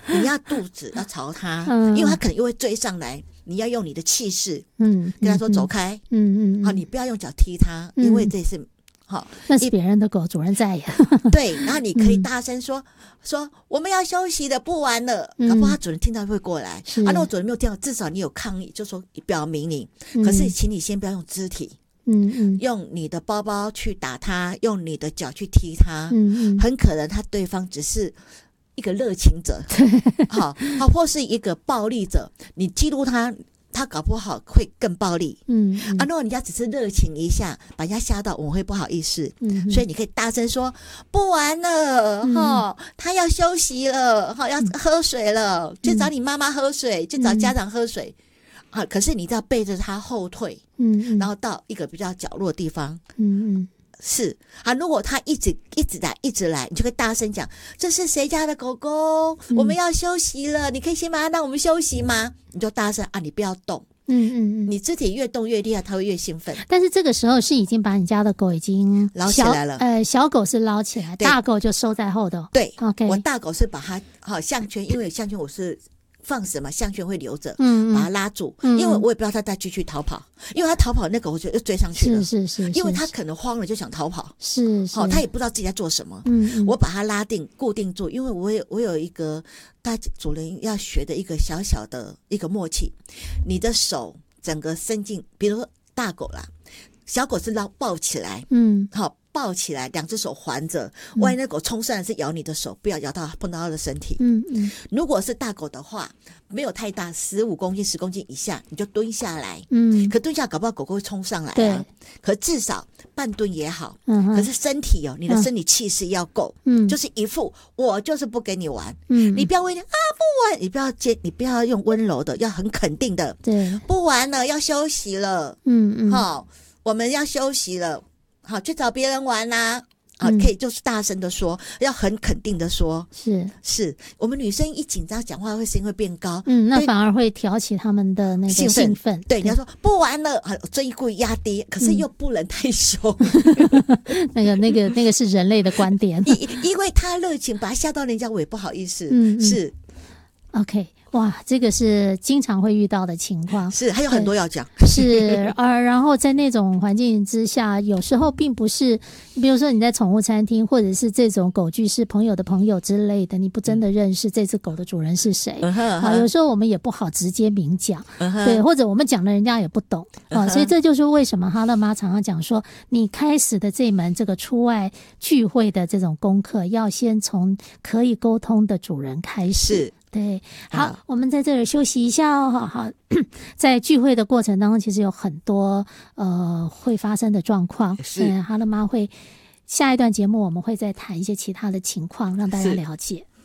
你要肚子要朝他，因为他可能又会追上来，你要用你的气势，跟他说走开，好，你不要用脚踢他，因为这是好， 那是别人的狗，主人在呀。 对，然后你可以大声说我们要休息了，不玩了，搞不好他主人听到会过来。如果主人没有听到，至少你有抗议，就说表明你。可是，请你先不要用肢体，用你的包包去打他，用你的脚去踢他，很可能对方只是一个热情者，好，或是一个暴力者，你激怒他。他搞不好会更暴力，如果人家只是热情一下，把人家吓到，我们会不好意思，所以你可以大声说不玩了，他要休息了，要喝水了，去找你妈妈喝水，去找家长喝水，可是你要背着他后退，然后到一个比较角落的地方，是如果他一直来，你就可以大声讲，这是谁家的狗狗，我们要休息了，你可以先把它让我们休息吗？你就大声你不要动，你肢体越动越厉害，他会越兴奋。 但是这个时候是已经把你家的狗已经捞起来了， 小狗是捞起来，大狗就收在后头。 对 ，OK， 我大狗是把它项圈，因为项圈我是放什么项圈会留着，把它拉住，因为我也不知道它再继续逃跑，因为它逃跑那个我就又追上去了，是，因为它可能慌了就想逃跑， 是， 它也不知道自己在做什么，我把它拉定固定住，因为我有一个大主人要学的一个小小的一个默契，你的手整个伸进，比如说大狗啦，小狗是抱起来，好。抱起来，两只手环着，万一那狗冲上来是咬你的手，不要碰到它的身体。如果是大狗的话，没有太大，15公斤、10公斤以下，你就蹲下来。可蹲下搞不好狗狗会冲上来啊。可至少半蹲也好。可是身体你的身体气势要够。就是一副我就是不跟你玩。你不要为不玩，你不要用温柔的，要很肯定的。 对， 不玩了，要休息了。好，我们要休息了。好，去找别人玩啦。可以就是大声的说，要很肯定的说，是我们女生一紧张讲话声音会变高， 那反而会挑起他们的那个兴奋。 对，你要说不玩了，声音故意压低，可是又不能太凶。 那个是人类的观点， 因为他热情把他吓到人家，我也不好意思。是 OK。哇，这个是经常会遇到的情况， 是还有很多要讲， 是然后在那种环境之下，有时候并不是，比如说你在宠物餐厅，或者是这种狗具是朋友的朋友之类的，你不真的认识这只狗的主人是谁，有时候我们也不好直接明讲，对，或者我们讲了人家也不懂，所以这就是为什么哈乐妈常常讲说，你开始的这门这个出外聚会的这种功课，要先从可以沟通的主人开始。对，好，我们在这里休息一下哦。好，在聚会的过程当中，其实有很多会发生的状况。哈乐妈会下一段节目，我们会再谈一些其他的情况，让大家了解。